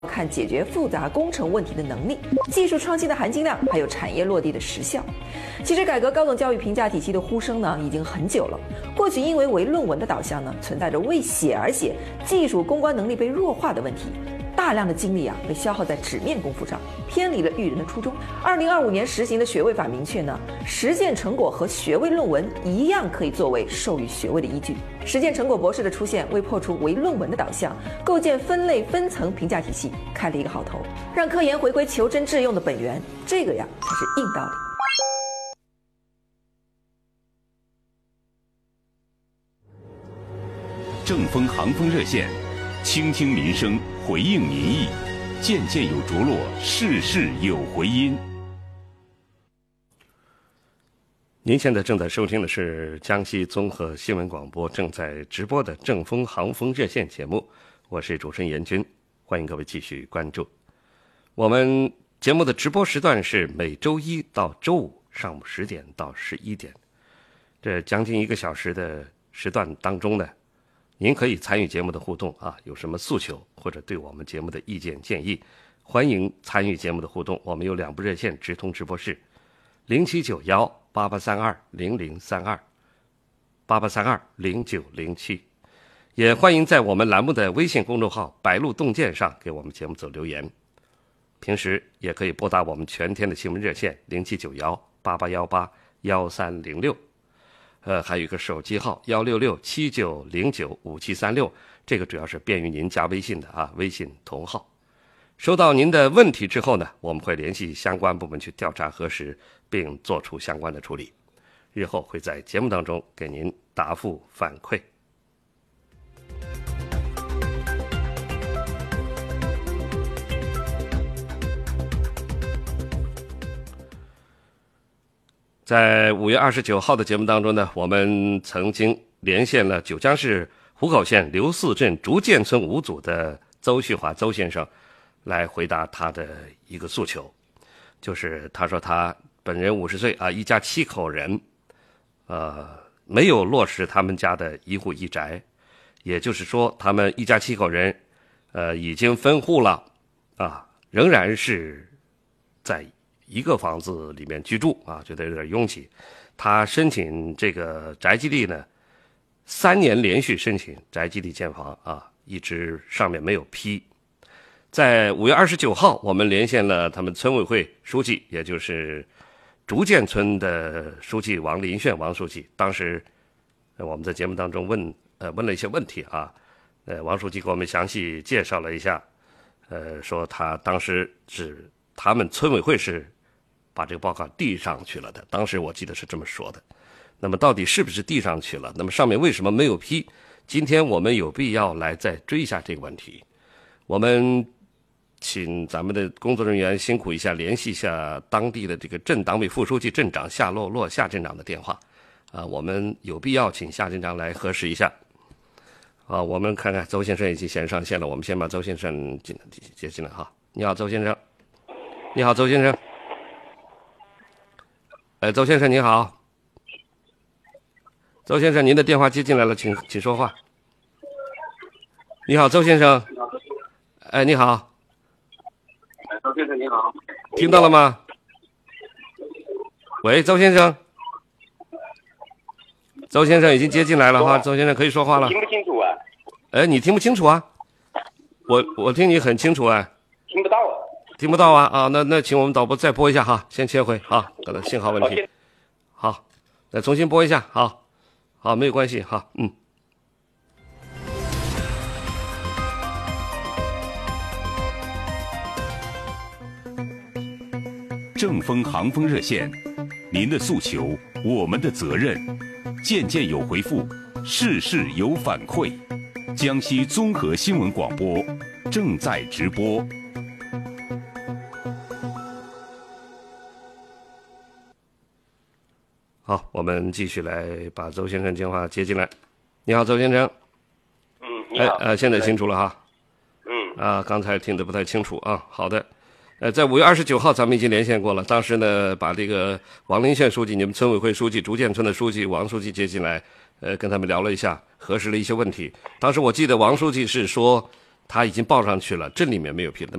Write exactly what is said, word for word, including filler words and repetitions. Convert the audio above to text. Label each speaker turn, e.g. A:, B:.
A: 看解决复杂工程问题的能力、技术创新的含金量，还有产业落地的实效。其实，改革高等教育评价体系的呼声呢，已经很久了。过去因为唯论文的导向呢，存在着为写而写、技术攻关能力被弱化的问题。大量的精力啊被消耗在纸面功夫上，偏离了育人的初衷。二零二五年实行的学位法明确呢，实践成果和学位论文一样可以作为授予学位的依据。实践成果博士的出现，为破除唯论文的导向，构建分类分层评价体系开了一个好头，让科研回归求真致用的本源。这个呀才是硬道理。
B: 正风航风热线，倾听民生，回应民意，件件有着落，事事有回音。
C: 您现在正在收听的是江西综合新闻广播正在直播的正风航风热线节目，我是主持人严军，欢迎各位继续关注。我们节目的直播时段是每周一到周五上午十点到十一点，这将近一个小时的时段当中呢，您可以参与节目的互动啊，有什么诉求或者对我们节目的意见建议，欢迎参与节目的互动。我们有两部热线直通直播室，零七九幺八八三二零零三二，八八三二零九零七，也欢迎在我们栏目的微信公众号“白鹿洞见”上给我们节目做留言。平时也可以拨打我们全天的新闻热线零七九幺八八幺八幺三零六。呃，还有一个手机号幺六六七九零九五七三六，这个主要是便于您加微信的啊，微信同号。收到您的问题之后呢，我们会联系相关部门去调查核实，并做出相关的处理。日后会在节目当中给您答复反馈。在五月二十九号的节目当中呢，我们曾经连线了九江市湖口县刘四镇竹建村五组的邹旭华邹先生，来回答他的一个诉求，就是他说他本人五十岁啊，一家七口人，呃，没有落实他们家的一户一宅，也就是说，他们一家七口人，呃，已经分户了，啊，仍然是在一个房子里面居住啊，觉得有点拥挤。他申请这个宅基地呢，三年连续申请宅基地建房啊，一直上面没有批。在五月二十九号，我们连线了他们村委会书记，也就是竹建村的书记王林炫王书记。当时我们在节目当中问呃问了一些问题啊，呃王书记给我们详细介绍了一下，呃说他当时是他们村委会是把这个报告递上去了的，当时我记得是这么说的。那么到底是不是递上去了？那么上面为什么没有批？今天我们有必要来再追一下这个问题。我们请咱们的工作人员辛苦一下，联系一下当地的这个镇党委副书记、镇长夏洛洛夏镇长的电话。啊，我们有必要请夏镇长来核实一下。啊，我们看看邹先生已经先上线了，我们先把邹先生进接进来哈。你好，邹先生。你好，邹先生。哎，邹先生你好。邹先生，您的电话接进来了，请请说话。你好，邹先生。哎，你好。
D: 邹先生你好。
C: 听到了吗？喂，邹先生。邹先生已经接进来了哈，邹先生可以说话了。
D: 听不清楚啊？
C: 哎，你听不清楚啊？我我听你很清楚啊。
D: 听不到啊。
C: 听不到啊啊，那那请我们导播再播一下哈，先切回啊，可能信号问题。好，再重新播一下，好，好，没有关系哈，嗯。
B: 正风航风热线，您的诉求，我们的责任，件件有回复，事事有反馈。江西综合新闻广播正在直播。
C: 好，我们继续来把邹先生电话接进来。你好，邹先生。
D: 嗯，你好。
C: 哎，呃，现在清楚了哈。
D: 嗯。
C: 啊，刚才听得不太清楚啊。好的。呃，在五月二十九号，咱们已经连线过了。当时呢，把这个王林炫书记、你们村委会书记、竹建村的书记王书记接进来，呃，跟他们聊了一下，核实了一些问题。当时我记得王书记是说， 他已经报上去了，镇里面没有批了。